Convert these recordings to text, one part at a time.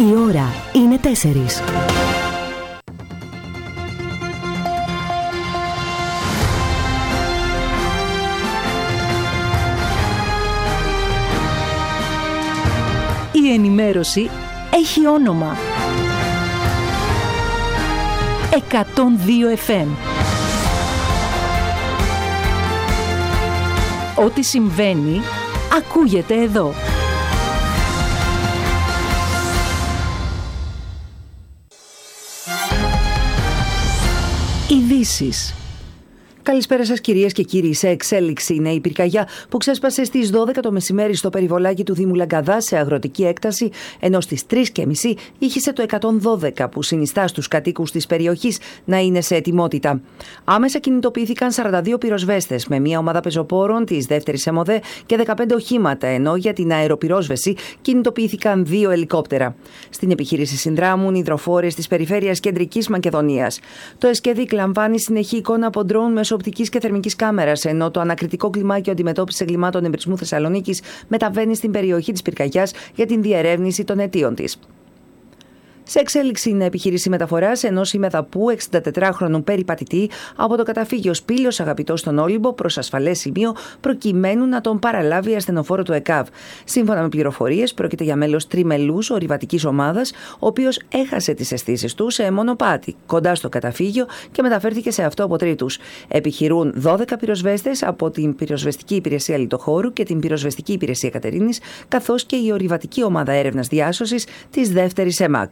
Η ώρα είναι 4. Η ενημέρωση έχει όνομα. 102 FM. Ό,τι συμβαίνει, ακούγεται εδώ. Ειδήσεις. Καλησπέρα σας κυρίες και κύριοι. Σε εξέλιξη είναι η πυρκαγιά που ξέσπασε στις 12 το μεσημέρι στο περιβολάκι του Δήμου Λαγκαδά σε αγροτική έκταση, ενώ στις 3:30 ήχησε το 112 που συνιστά στους κατοίκους της περιοχής να είναι σε ετοιμότητα. Άμεσα κινητοποιήθηκαν 42 πυροσβέστες με μια ομάδα πεζοπόρων της δεύτερης ΕΜΟΔΕ και 15 οχήματα, ενώ για την αεροπυρόσβεση κινητοποιήθηκαν 2 ελικόπτερα. Στην επιχείρηση συνδράμουν υδροφόρες της περιφέρειας Κεντρικής Μακεδονίας. Το ΕΣΚΕΔΙΚ λαμβάνει συνεχή εικόνα από ντρόουν μέσω οπτικής και θερμικής κάμερας, ενώ το ανακριτικό κλιμάκιο αντιμετώπισης εγκλημάτων εμπρισμού Θεσσαλονίκης μεταβαίνει στην περιοχή της πυρκαγιάς για την διερεύνηση των αιτίων της. Σε εξέλιξη είναι επιχείρηση μεταφοράς ενός ημεδαπού 64χρονου περιπατητή από το καταφύγιο Σπήλιος Αγαπητός στον Όλυμπο προς ασφαλές σημείο, προκειμένου να τον παραλάβει η ασθενοφόρο του ΕΚΑΒ. Σύμφωνα με πληροφορίες, πρόκειται για μέλος τριμελούς ορειβατικής ομάδας, ο οποίος έχασε τις αισθήσεις του σε μονοπάτι κοντά στο καταφύγιο και μεταφέρθηκε σε αυτό από τρίτους. Επιχειρούν 12 πυροσβέστες από την Πυροσβεστική Υπηρεσία Λιτοχώρου και την Πυροσβεστική Υπηρεσία Κατερίνης, καθώς και η ορειβατική ομάδα έρευνας διάσωσης της δεύτερης ΕΜΑΚ.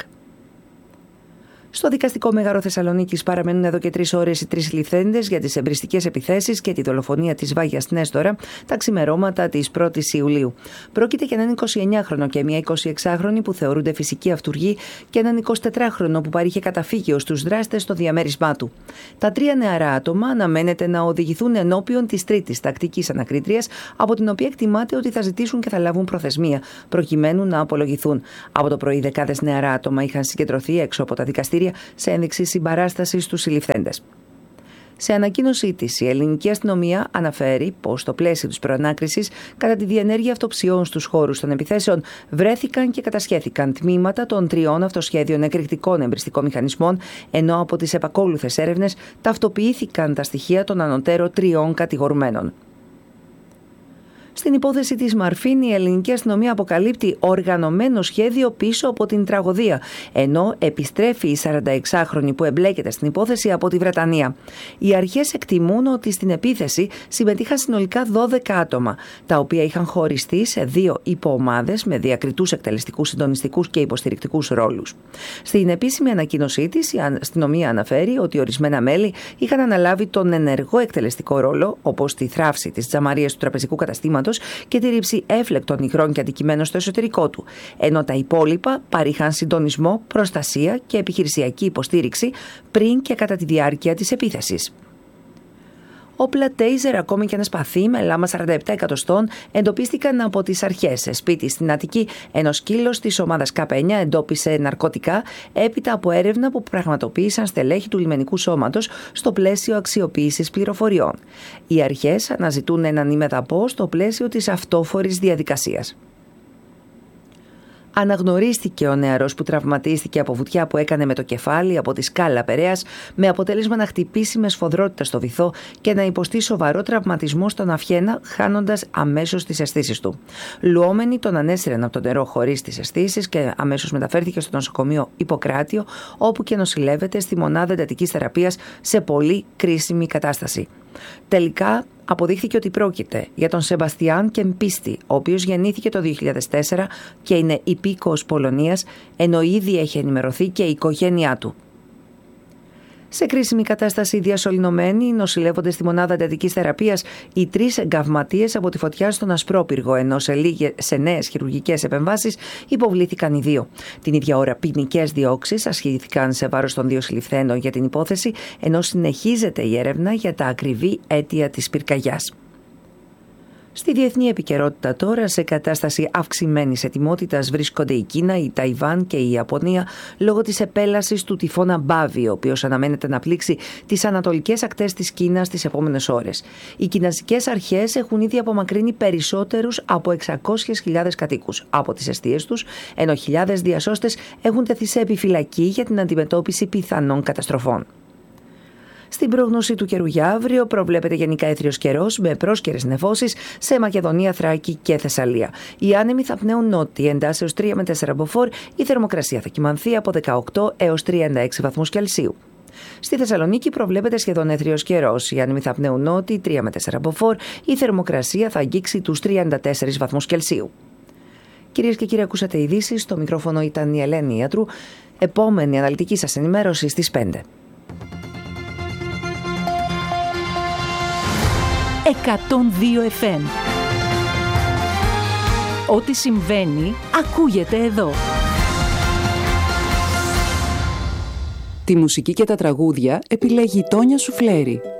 Στο δικαστικό μέγαρο Θεσσαλονίκης παραμένουν εδώ και 3 ώρες οι 3 ληφθέντες για τις εμπριστικές επιθέσεις και τη δολοφονία της Βάγιας Νέστορα τα ξημερώματα της 1ης Ιουλίου. Πρόκειται για έναν 29χρονο και μια 26χρονη που θεωρούνται φυσικοί αυτουργοί και έναν 24χρονο που παρήχε καταφύγιο στους δράστες στο διαμέρισμά του. Τα 3 νεαρά άτομα αναμένεται να οδηγηθούν ενώπιον της τρίτης τακτικής ανακρίτριας, από την οποία εκτιμάται ότι θα ζητήσουν και θα λάβουν προθεσμία, προκειμένου να απολογηθούν. Από το πρωί, δεκάδες νεαρά άτομα είχαν συγκεντρωθεί έξω από τα δικαστήρια σε ένδειξη συμπαράστασης στους συλληφθέντες. Σε ανακοίνωσή της, η ελληνική αστυνομία αναφέρει πως στο πλαίσιο της προανάκρισης, κατά τη διενέργεια αυτοψιών στους χώρους των επιθέσεων, βρέθηκαν και κατασχέθηκαν τμήματα των 3 αυτοσχέδιων εκρηκτικών εμπριστικών μηχανισμών, ενώ από τις επακόλουθες έρευνες ταυτοποιήθηκαν τα στοιχεία των ανωτέρω 3 κατηγορουμένων. Στην υπόθεση της Μαρφίν, η ελληνική αστυνομία αποκαλύπτει οργανωμένο σχέδιο πίσω από την τραγωδία, ενώ επιστρέφει η 46χρονη που εμπλέκεται στην υπόθεση από τη Βρετανία. Οι αρχές εκτιμούν ότι στην επίθεση συμμετείχαν συνολικά 12 άτομα, τα οποία είχαν χωριστεί σε 2 υποομάδες με διακριτούς εκτελεστικούς, συντονιστικούς και υποστηρικτικούς ρόλους. Στην επίσημη ανακοίνωσή της, η αστυνομία αναφέρει ότι ορισμένα μέλη είχαν αναλάβει τον ενεργό εκτελεστικό ρόλο, όπως τη θράψη της τζαμαρίας του τραπεζικού καταστήματος και τη ρήψη έφλεκτων υγρών και αντικειμένων στο εσωτερικό του, ενώ τα υπόλοιπα παρήχαν συντονισμό, προστασία και επιχειρησιακή υποστήριξη πριν και κατά τη διάρκεια της επίθεσης. Όπλα τέιζερ, ακόμη και ένα σπαθί με λάμα 47 εκατοστών εντοπίστηκαν από τις αρχές σε σπίτι στην Αττική, ενώ σκύλος της ομάδας K9 εντόπισε ναρκωτικά έπειτα από έρευνα που πραγματοποίησαν στελέχη του λιμενικού σώματος στο πλαίσιο αξιοποίησης πληροφοριών. Οι αρχές αναζητούν έναν ημεδαπό στο πλαίσιο της αυτόφορης διαδικασίας. Αναγνωρίστηκε ο νεαρός που τραυματίστηκε από βουτιά που έκανε με το κεφάλι από τη σκάλα Περαίας, με αποτέλεσμα να χτυπήσει με σφοδρότητα στο βυθό και να υποστεί σοβαρό τραυματισμό στον αυχένα, χάνοντας αμέσως τις αισθήσεις του. Λουόμενοι τον ανέσυραν από το νερό χωρίς τις αισθήσεις και αμέσως μεταφέρθηκε στο νοσοκομείο Ιπποκράτιο, όπου και νοσηλεύεται στη μονάδα εντατικής θεραπείας σε πολύ κρίσιμη κατάσταση. Τελικά αποδείχθηκε ότι πρόκειται για τον Σεμπαστιάν Κεμπίστη, ο οποίος γεννήθηκε το 2004 και είναι υπήκοος Πολωνίας, ενώ ήδη έχει ενημερωθεί και η οικογένειά του. Σε κρίσιμη κατάσταση διασωληνωμένοι νοσηλεύονται στη μονάδα εντατικής θεραπείας οι 3 εγκαυματίες από τη φωτιά στον Ασπρόπυργο, ενώ σε νέες χειρουργικές επεμβάσεις υποβλήθηκαν οι 2. Την ίδια ώρα ποινικές διώξεις ασχολήθηκαν σε βάρος των 2 συλληφθέντων για την υπόθεση, ενώ συνεχίζεται η έρευνα για τα ακριβή αίτια της πυρκαγιάς. Στη διεθνή επικαιρότητα τώρα, σε κατάσταση αυξημένης ετοιμότητας βρίσκονται η Κίνα, η Ταϊβάν και η Ιαπωνία λόγω της επέλασης του τυφώνα Μπάβι, ο οποίος αναμένεται να πλήξει τις ανατολικές ακτές της Κίνας τις επόμενες ώρες. Οι κιναζικές αρχές έχουν ήδη απομακρύνει περισσότερους από 600.000 κατοίκους από τις εστίες τους, ενώ χιλιάδες διασώστες έχουν τεθεί σε επιφυλακή για την αντιμετώπιση πιθανών καταστροφών. Στην πρόγνωση του καιρού για αύριο προβλέπεται γενικά έθριος καιρός με πρόσκαιρες νεφώσεις σε Μακεδονία, Θράκη και Θεσσαλία. Οι άνεμοι θα πνέουν νότια εντάσσεως 3 με 4 μποφόρ, η θερμοκρασία θα κυμανθεί από 18 έως 36 βαθμούς Κελσίου. Στη Θεσσαλονίκη προβλέπεται σχεδόν έθριος καιρός. Οι άνεμοι θα πνέουν νότια 3 με 4 μποφόρ, η θερμοκρασία θα αγγίξει τους 34 βαθμούς Κελσίου. Κυρίες και κύριοι, ακούσατε ειδήσεις. Στο μικρόφωνο ήταν η Ελένη Ιατρού. Επόμενη αναλυτική σας ενημέρωση στις 5. 102 FM. Ό,τι συμβαίνει, ακούγεται εδώ. Τη μουσική και τα τραγούδια επιλέγει η Τόνια Σουφλέρη.